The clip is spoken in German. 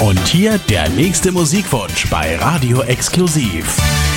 Und hier der nächste Musikwunsch bei Radio Exklusiv.